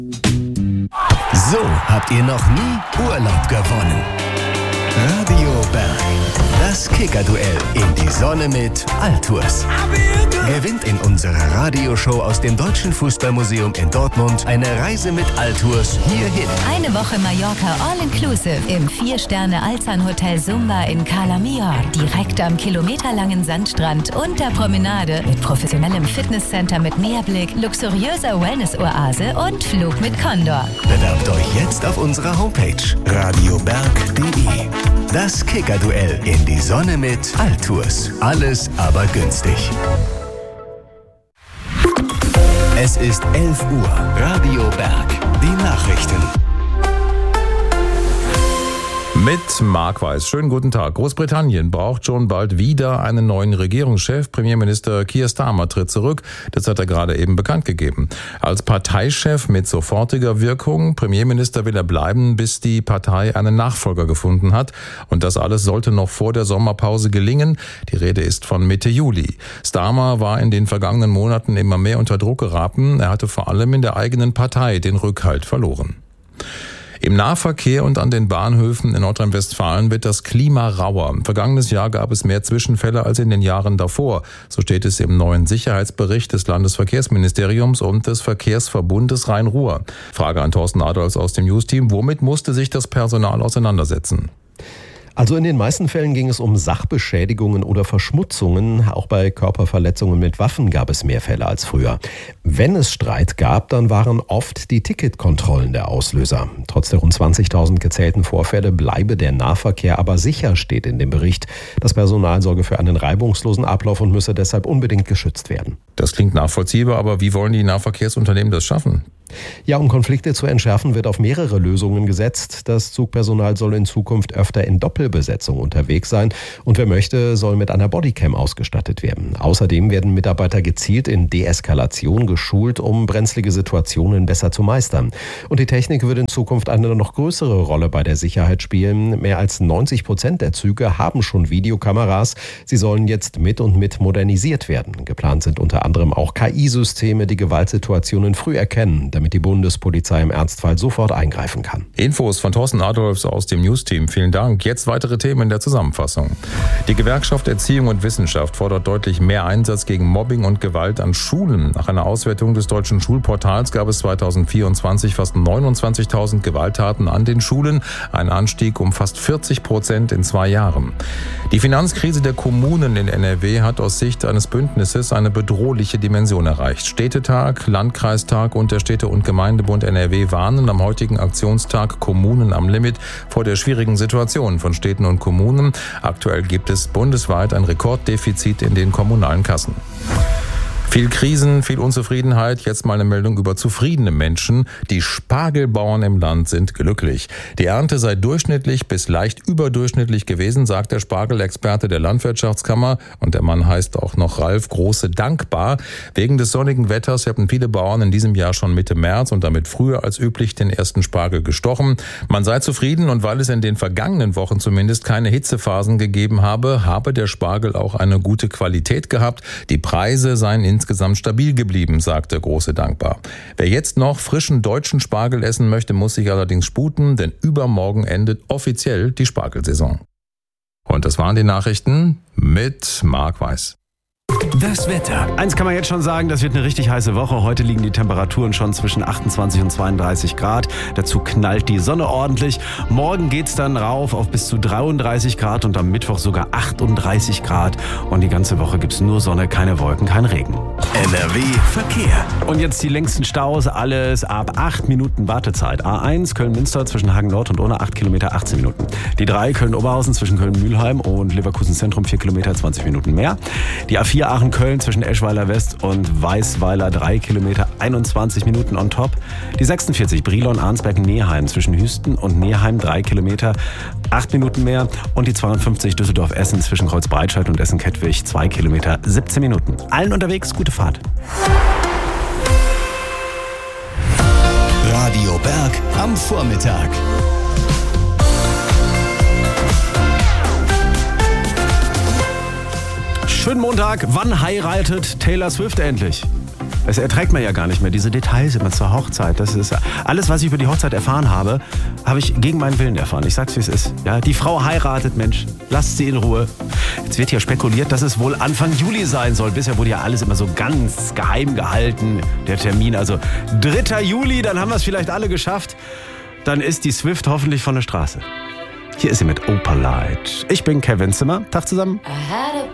So habt ihr noch nie Urlaub gewonnen. Radio Berg, das Kicker-Duell in die Sonne mit Altours. Gewinnt in unserer Radioshow aus dem Deutschen Fußballmuseum in Dortmund eine Reise mit Altours hierhin. Eine Woche Mallorca All-Inclusive im 4-Sterne-Alzan-Hotel Sumba in Cala Millor. Direkt am kilometerlangen Sandstrand und der Promenade mit professionellem Fitnesscenter mit Meerblick, luxuriöser Wellness-Oase und Flug mit Condor. Bewerbt euch jetzt auf unserer Homepage radioberg.de. Das Kicker-Duell in die Sonne mit Altours. Alles aber günstig. Es ist 11 Uhr. Radio Berg. Die Nachrichten. Mit Marc Weiß. Schönen guten Tag. Großbritannien braucht schon bald wieder einen neuen Regierungschef. Premierminister Keir Starmer tritt zurück. Das hat er gerade eben bekannt gegeben. Als Parteichef mit sofortiger Wirkung. Premierminister will er bleiben, bis die Partei einen Nachfolger gefunden hat. Und das alles sollte noch vor der Sommerpause gelingen. Die Rede ist von Mitte Juli. Starmer war in den vergangenen Monaten immer mehr unter Druck geraten. Er hatte vor allem in der eigenen Partei den Rückhalt verloren. Im Nahverkehr und an den Bahnhöfen in Nordrhein-Westfalen wird das Klima rauer. Vergangenes Jahr gab es mehr Zwischenfälle als in den Jahren davor. So steht es im neuen Sicherheitsbericht des Landesverkehrsministeriums und des Verkehrsverbundes Rhein-Ruhr. Frage an Thorsten Adolfs aus dem News-Team. Womit musste sich das Personal auseinandersetzen? Also in den meisten Fällen ging es um Sachbeschädigungen oder Verschmutzungen. Auch bei Körperverletzungen mit Waffen gab es mehr Fälle als früher. Wenn es Streit gab, dann waren oft die Ticketkontrollen der Auslöser. Trotz der rund 20.000 gezählten Vorfälle bleibe der Nahverkehr aber sicher, steht in dem Bericht. Das Personal sorge für einen reibungslosen Ablauf und müsse deshalb unbedingt geschützt werden. Das klingt nachvollziehbar, aber wie wollen die Nahverkehrsunternehmen das schaffen? Ja, um Konflikte zu entschärfen, wird auf mehrere Lösungen gesetzt. Das Zugpersonal soll in Zukunft öfter in Doppelbesetzung unterwegs sein und wer möchte, soll mit einer Bodycam ausgestattet werden. Außerdem werden Mitarbeiter gezielt in Deeskalation geschult, um brenzlige Situationen besser zu meistern. Und die Technik wird in Zukunft eine noch größere Rolle bei der Sicherheit spielen. Mehr als 90% der Züge haben schon Videokameras. Sie sollen jetzt mit und mit modernisiert werden. Geplant sind unter anderem auch KI-Systeme, die Gewaltsituationen früh erkennen, damit die Bundespolizei im Ernstfall sofort eingreifen kann. Infos von Thorsten Adolfs aus dem News-Team. Vielen Dank. Jetzt weitere Themen in der Zusammenfassung. Die Gewerkschaft Erziehung und Wissenschaft fordert deutlich mehr Einsatz gegen Mobbing und Gewalt an Schulen. Nach einer Auswertung des deutschen Schulportals gab es 2024 fast 29.000 Gewalttaten an den Schulen. Ein Anstieg um fast 40% in 2 Jahren. Die Finanzkrise der Kommunen in NRW hat aus Sicht eines Bündnisses eine bedrohliche Dimension erreicht. Städtetag, Landkreistag und der Städte- und Gemeindebund NRW warnen am heutigen Aktionstag Kommunen am Limit vor der schwierigen Situation von Städten und Kommunen. Aktuell gibt es bundesweit ein Rekorddefizit in den kommunalen Kassen. Viel Krisen, viel Unzufriedenheit. Jetzt mal eine Meldung über zufriedene Menschen. Die Spargelbauern im Land sind glücklich. Die Ernte sei durchschnittlich bis leicht überdurchschnittlich gewesen, sagt der Spargelexperte der Landwirtschaftskammer. Und der Mann heißt auch noch Ralf Große Dankbar. Wegen des sonnigen Wetters hatten viele Bauern in diesem Jahr schon Mitte März und damit früher als üblich den ersten Spargel gestochen. Man sei zufrieden und weil es in den vergangenen Wochen zumindest keine Hitzephasen gegeben habe, habe der Spargel auch eine gute Qualität gehabt. Die Preise seien insgesamt stabil geblieben, sagte Große Dankbar. Wer jetzt noch frischen deutschen Spargel essen möchte, muss sich allerdings sputen, denn übermorgen endet offiziell die Spargelsaison. Und das waren die Nachrichten mit Marc Weiß. Das Wetter. Eins kann man jetzt schon sagen, das wird eine richtig heiße Woche. Heute liegen die Temperaturen schon zwischen 28 und 32 Grad. Dazu knallt die Sonne ordentlich. Morgen geht's dann rauf auf bis zu 33 Grad und am Mittwoch sogar 38 Grad. Und die ganze Woche gibt's nur Sonne, keine Wolken, kein Regen. NRW Verkehr. Und jetzt die längsten Staus, alles ab 8 Minuten Wartezeit. A1 Köln-Münster zwischen Hagen-Nord und Unna 8 Kilometer, 18 Minuten. Die 3 Köln-Oberhausen zwischen Köln-Mühlheim und Leverkusen-Zentrum 4 Kilometer, 20 Minuten mehr. Die A4 Aachen-Köln zwischen Eschweiler West und Weißweiler 3 Kilometer, 21 Minuten on top. Die 46 Brilon-Arnsberg-Neheim zwischen Hüsten und Neheim 3 Kilometer, 8 Minuten mehr. Und die 52 Düsseldorf-Essen zwischen Kreuzbreitscheid und Essen-Kettwig 2 Kilometer, 17 Minuten. Allen unterwegs, gute Fahrt. Radio Berg am Vormittag. Schönen Montag. Wann heiratet Taylor Swift endlich? Das erträgt man ja gar nicht mehr. Diese Details immer zur Hochzeit. Das ist alles, was ich über die Hochzeit erfahren habe, habe ich gegen meinen Willen erfahren. Ich sag's, wie es ist. Ja, die Frau heiratet, Mensch. Lasst sie in Ruhe. Jetzt wird hier spekuliert, dass es wohl Anfang Juli sein soll. Bisher wurde ja alles immer so ganz geheim gehalten. Der Termin, also 3. Juli, dann haben wir es vielleicht alle geschafft. Dann ist die Swift hoffentlich von der Straße. Hier ist sie mit Opalite. Ich bin Kevin Zimmer. Tag zusammen.